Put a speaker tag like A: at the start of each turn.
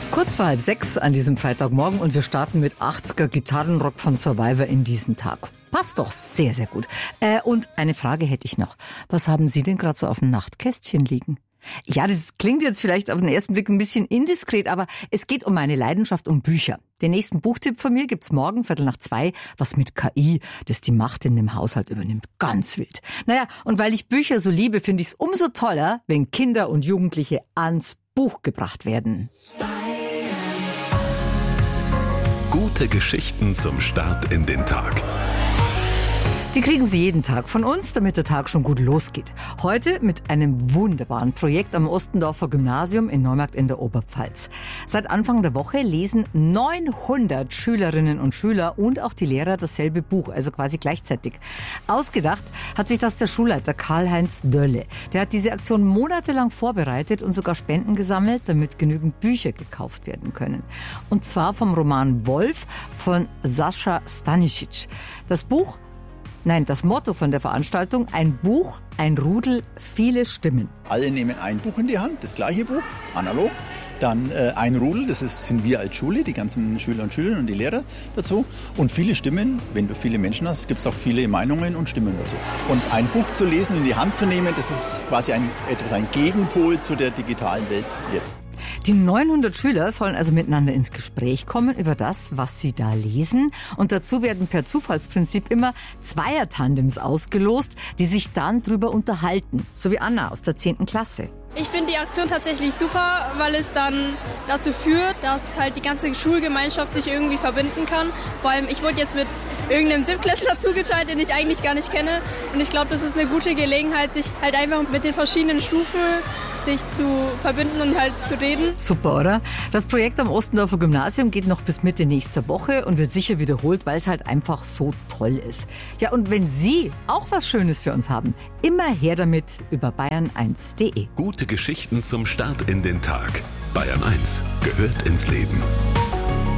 A: Kurz vor 5:30 an diesem Freitagmorgen und wir starten mit 80er Gitarrenrock von Survivor in diesen Tag. Passt doch sehr, sehr gut. Und eine Frage hätte ich noch. Was haben Sie denn gerade so auf dem Nachtkästchen liegen? Ja, das klingt jetzt vielleicht auf den ersten Blick ein bisschen indiskret, aber es geht um meine Leidenschaft um Bücher. Den nächsten Buchtipp von mir gibt's morgen, 1:45, was mit KI, das die Macht in dem Haushalt übernimmt. Ganz wild. Naja, und weil ich Bücher so liebe, finde ich es umso toller, wenn Kinder und Jugendliche ans Buch gebracht werden.
B: Gute Geschichten zum Start in den Tag.
A: Die kriegen Sie jeden Tag von uns, damit der Tag schon gut losgeht. Heute mit einem wunderbaren Projekt am Ostendorfer Gymnasium in Neumarkt in der Oberpfalz. Seit Anfang der Woche lesen 900 Schülerinnen und Schüler und auch die Lehrer dasselbe Buch, also quasi gleichzeitig. Ausgedacht hat sich das der Schulleiter Karl-Heinz Dölle. Der hat diese Aktion monatelang vorbereitet und sogar Spenden gesammelt, damit genügend Bücher gekauft werden können. Und zwar vom Roman Wolf von Sascha Stanisic. Das Motto von der Veranstaltung: ein Buch, ein Rudel, viele Stimmen.
C: Alle nehmen ein Buch in die Hand, das gleiche Buch, analog. Dann ein Rudel, sind wir als Schule, die ganzen Schüler und Schülerinnen und die Lehrer dazu. Und viele Stimmen, wenn du viele Menschen hast, gibt es auch viele Meinungen und Stimmen dazu. Und ein Buch zu lesen, in die Hand zu nehmen, das ist quasi ein Gegenpol zu der digitalen Welt jetzt.
A: Die 900 Schüler sollen also miteinander ins Gespräch kommen über das, was sie da lesen. Und dazu werden per Zufallsprinzip immer Zweiertandems ausgelost, die sich dann drüber unterhalten. So wie Anna aus der 10. Klasse.
D: Ich finde die Aktion tatsächlich super, weil es dann dazu führt, dass halt die ganze Schulgemeinschaft sich irgendwie verbinden kann. Vor allem, ich wurde jetzt mit irgendeinem Siebtklässler zugeteilt, den ich eigentlich gar nicht kenne. Und ich glaube, das ist eine gute Gelegenheit, sich halt einfach mit den verschiedenen Stufen sich zu verbinden und halt zu reden.
A: Super, oder? Das Projekt am Ostendorfer Gymnasium geht noch bis Mitte nächster Woche und wird sicher wiederholt, weil es halt einfach so toll ist. Ja, und wenn Sie auch was Schönes für uns haben, immer her damit über bayern1.de.
B: Gute Geschichten zum Start in den Tag. Bayern 1 gehört ins Leben.